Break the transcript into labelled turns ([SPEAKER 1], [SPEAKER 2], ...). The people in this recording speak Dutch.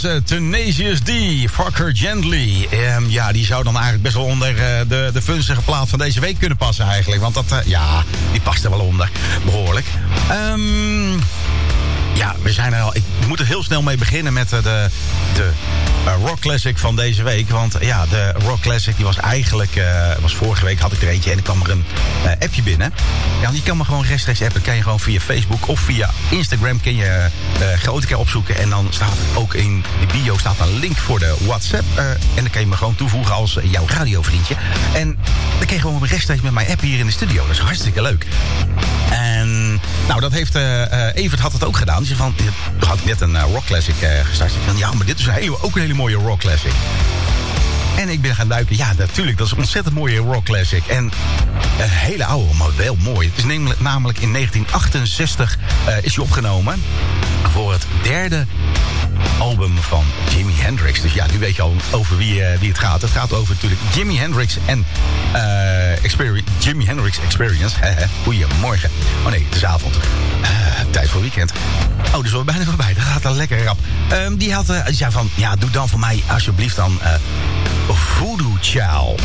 [SPEAKER 1] Tenacious D, Fuck Her Gently. Ja, die zou dan eigenlijk best wel onder de funzige plaat van deze week kunnen passen eigenlijk. Want dat, die past er wel onder, behoorlijk. Ja, we zijn er al. Ik moet er heel snel mee beginnen met de Rock Classic van deze week. Want ja, de Rock Classic die was eigenlijk... was vorige week had ik er eentje en er kwam er een appje binnen. Ja, je kan me gewoon rechtstreeks appen. Dat kan je gewoon via Facebook of via Instagram kun je grote keer opzoeken. En dan staat ook in de bio staat een link voor de WhatsApp. En dan kan je me gewoon toevoegen als jouw radiovriendje. En dan kun je gewoon rechtstreeks met mij appen hier in de studio. Dat is hartstikke leuk. En nou, dat heeft Evert had het ook gedaan. Dus van, toen had ik net een Rock Classic gestart. Van, ja, maar dit is ook een hele mooie Rock Classic. En ik ben gaan duiken. Ja, natuurlijk, dat is een ontzettend mooie Rock Classic. En een hele oude, maar wel mooi. Het is namelijk in 1968 is hij opgenomen voor het derde album van Jimi Hendrix. Dus ja, nu weet je al over wie het gaat. Het gaat over natuurlijk Jimi Hendrix en Jimi Hendrix Experience. Goedemorgen. Oh nee, het is avond. Tijd voor weekend. Oh, dus we bijna voorbij. Dat gaat dan lekker rap. Die zei van, ja, doe dan voor mij alsjeblieft dan Voodoo Child.